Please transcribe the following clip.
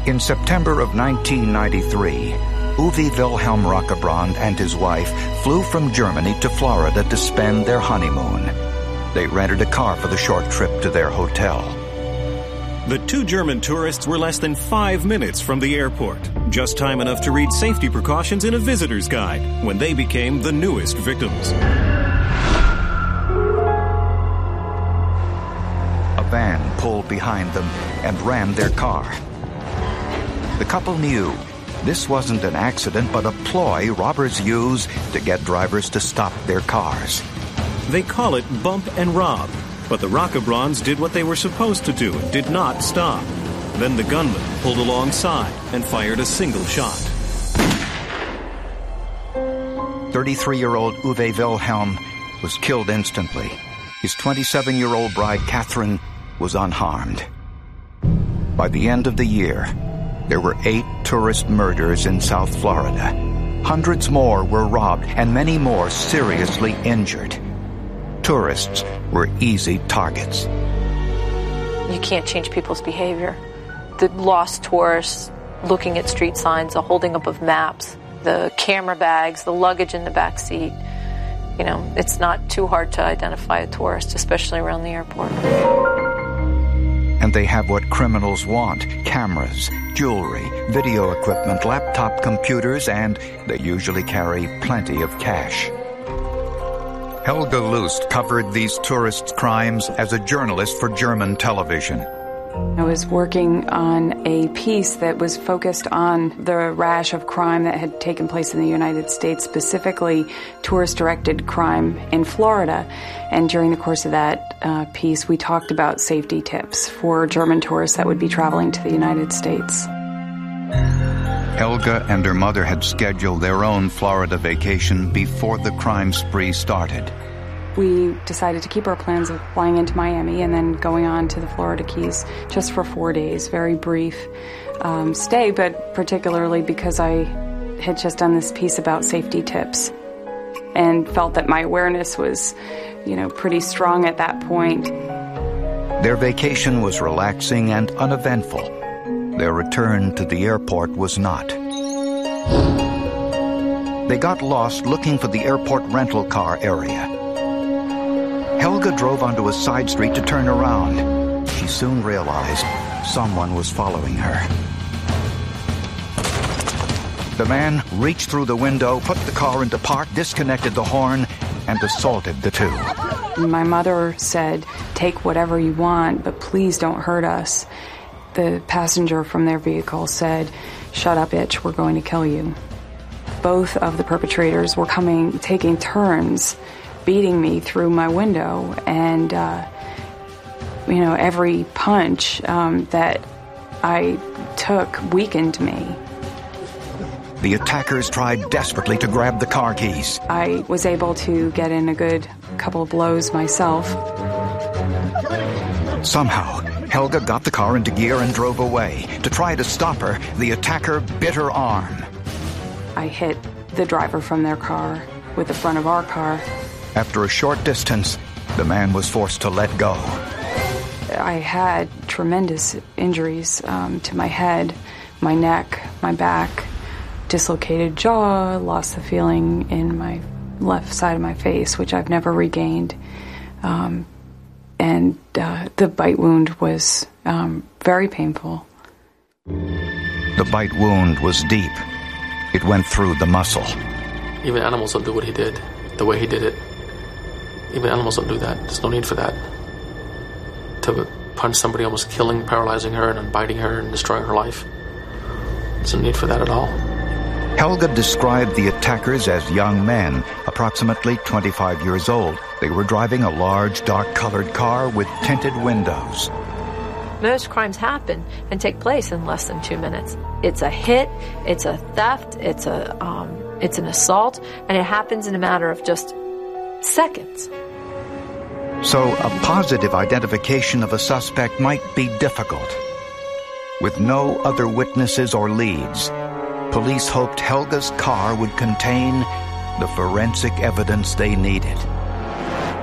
In September of 1993, Uwe Wilhelm Rockebrand and his wife flew from Germany to Florida to spend their honeymoon. They rented a car for the short trip to their hotel. The two German tourists were less than 5 minutes from the airport, just time enough to read safety precautions in a visitor's guide when they became the newest victims. A van pulled behind them and rammed their car. The couple knew this wasn't an accident, but a ploy robbers use to get drivers to stop their cars. They call it bump and rob, but the Rockebrands did what they were supposed to do and did not stop. Then the gunman pulled alongside and fired a single shot. 33-year-old Uwe Wilhelm was killed instantly. His 27-year-old bride, Catherine, was unharmed. By the end of the year, there were 8 tourist murders in South Florida. Hundreds more were robbed and many more seriously injured. Tourists were easy targets. You can't change people's behavior. The lost tourists, looking at street signs, the holding up of maps, the camera bags, the luggage in the back seat. You know, it's not too hard to identify a tourist, especially around the airport. And they have what criminals want: cameras, jewelry, video equipment, laptop computers, and they usually carry plenty of cash. Helga Lust covered these tourist crimes as a journalist for German television. I was working on a piece that was focused on the rash of crime that had taken place in the United States, specifically tourist-directed crime in Florida. And during the course of that piece, we talked about safety tips for German tourists that would be traveling to the United States. Helga and her mother had scheduled their own Florida vacation before the crime spree started. We decided to keep our plans of flying into Miami and then going on to the Florida Keys just for 4 days. Very brief stay, but particularly because I had just done this piece about safety tips and felt that my awareness was, pretty strong at that point. Their vacation was relaxing and uneventful. Their return to the airport was not. They got lost looking for the airport rental car area. Helga drove onto a side street to turn around. She soon realized someone was following her. The man reached through the window, put the car into park, disconnected the horn, and assaulted the two. My mother said, "Take whatever you want, but please don't hurt us." The passenger from their vehicle said, "Shut up, bitch, we're going to kill you." Both of the perpetrators were taking turns beating me through my window, and every punch that I took weakened me. The attackers tried desperately to grab the car keys. I was able to get in a good couple of blows myself. Somehow, Helga got the car into gear and drove away. To try to stop her, the attacker bit her arm. I hit the driver from their car with the front of our car. After a short distance, the man was forced to let go. I had tremendous injuries to my head, my neck, my back, dislocated jaw, lost the feeling in my left side of my face, which I've never regained. And the bite wound was very painful. The bite wound was deep. It went through the muscle. Even animals don't do what he did, the way he did it. Even animals don't do that. There's no need for that. To punch somebody, almost killing, paralyzing her, and then biting her and destroying her life. There's no need for that at all. Helga described the attackers as young men, approximately 25 years old. They were driving a large, dark-colored car with tinted windows. Most crimes happen and take place in less than 2 minutes. It's a hit, it's a theft, it's an assault, and it happens in a matter of just seconds. So a positive identification of a suspect might be difficult. With no other witnesses or leads, police hoped Helga's car would contain the forensic evidence they needed.